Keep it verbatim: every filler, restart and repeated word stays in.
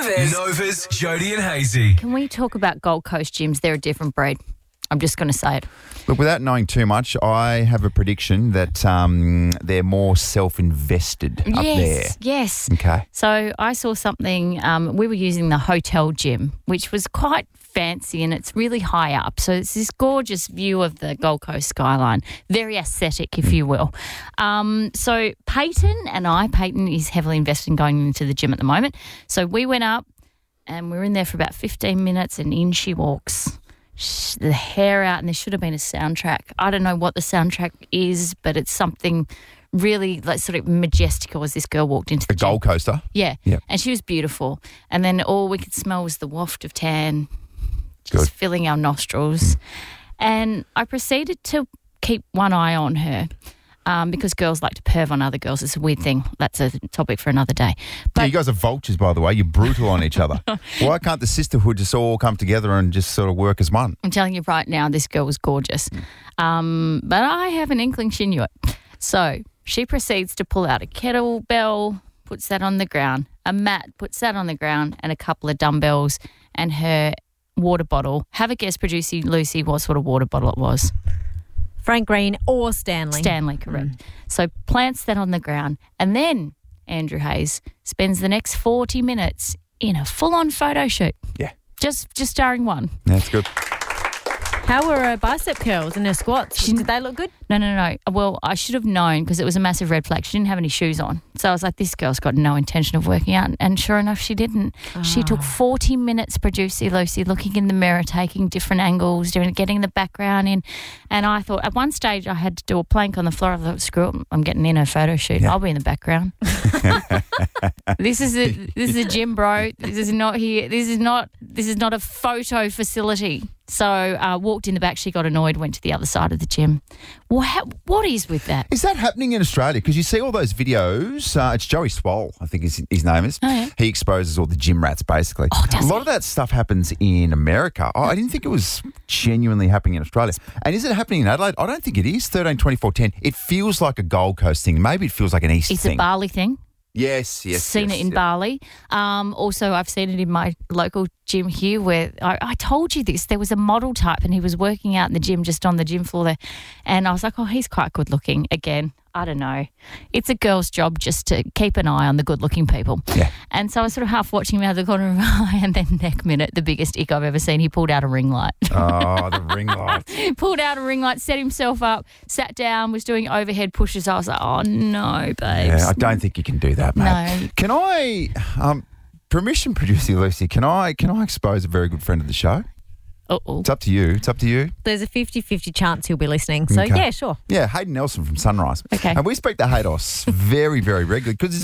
Nova's. Nova's Jody and Hazy. Can we talk about Gold Coast gyms? They're a different breed. I'm just going to say it. Look, without knowing too much, I have a prediction that um, they're more self-invested up there. Yes, yes. Okay. So I saw something, um, we were using the hotel gym, which was quite fancy and it's really high up. So it's this gorgeous view of the Gold Coast skyline, very aesthetic, if you will. Um, so Peyton and I, Peyton is heavily invested in going into the gym at the moment. So we went up and we were in there for about fifteen minutes and in she walks. The hair out, and there should have been a soundtrack. I don't know what the soundtrack is, but it's something really like sort of majestical as this girl walked into the A gym. Gold Coaster? Yeah. Yep. And she was beautiful. And then all we could smell was the waft of tan just Good. filling our nostrils. Mm. And I proceeded to keep one eye on her. Um, because girls like to perv on other girls. It's a weird thing. That's a topic for another day. But Yeah, you guys are vultures, by the way. You're brutal on each other. Why can't the sisterhood just all come together and just sort of work as one? I'm telling you right now, this girl was gorgeous. Um, but I have an inkling she knew it. So she proceeds to pull out a kettlebell, puts that on the ground, a mat, puts that on the ground, and a couple of dumbbells and her water bottle. Have a guess, producer Lucy, what sort of water bottle it was. Frank Green or Stanley. Stanley, correct. Mm. So plants that on the ground and then Andrew Hayes spends the next forty minutes in a full-on photo shoot. Yeah. Just just starring one. That's good. How were her bicep curls and her squats? She, Did they look good? No, no, no. Well, I should have known because it was a massive red flag. She didn't have any shoes on. So I was like, this girl's got no intention of working out. And sure enough, she didn't. Oh. She took forty minutes, producer Lucy, looking in the mirror, taking different angles, doing, getting the background in. And I thought, at one stage, I had to do a plank on the floor. I thought, screw it, I'm getting in a photo shoot. Yeah. I'll be in the background. This is a this is a gym, bro. This is not here. This is not this is not a photo facility. So uh, walked in the back. She got annoyed. Went to the other side of the gym. What what is with that? Is that happening in Australia? Because you see all those videos. Uh, it's Joey Swoll, I think his, his name is. Oh, yeah. He exposes all the gym rats, basically. Oh, does a lot he? of that stuff happens in America. Oh, I didn't think it was genuinely happening in Australia. And is it happening in Adelaide? I don't think it is. thirteen, twenty-four, ten. It feels like a Gold Coast thing. Maybe it feels like an East It's thing. a Bali thing. Yes, yes, Seen yes, it in yes. Bali. Um, also, I've seen it in my local gym here where I, I told you this. There was a model type and he was working out in the gym, just on the gym floor there. And I was like, oh, he's quite good looking. Again, I don't know. It's a girl's job just to keep an eye on the good looking people. Yeah. And so I was sort of half watching him out of the corner of my eye, and then next minute, the biggest ick I've ever seen, he pulled out a ring light. Oh, the ring light. Pulled out a ring light, set himself up, sat down, was doing overhead pushes. I was like, oh, no, babes. Yeah, I don't think you can do that, mate. No. Can I, um, permission, producer Lucy, can I can I expose a very good friend of the show? Uh-oh. It's up to you. It's up to you. There's a fifty-fifty chance he'll be listening. So, Okay. yeah, sure. Yeah, Hayden Nelson from Sunrise. Okay. And we speak to Haydos very, very regularly because